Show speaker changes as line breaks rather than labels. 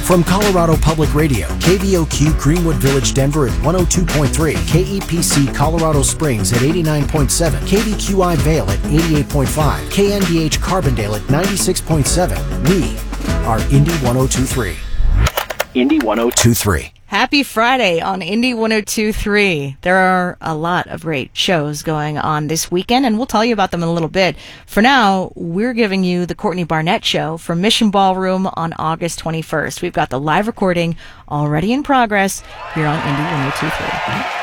From Colorado Public Radio, KVOQ Greenwood Village, Denver at 102.3, KEPC Colorado Springs at 89.7, KVQI Vale at 88.5, KNDH Carbondale at 96.7. We are Indy 102.3. Indy 102.3.
Happy Friday on Indy 102.3. There are a lot of great shows going on this weekend, and we'll tell you about them in a little bit. For now, we're giving you the Courtney Barnett Show from Mission Ballroom on August 21st. We've got the live recording already in progress here on Indy 102.3.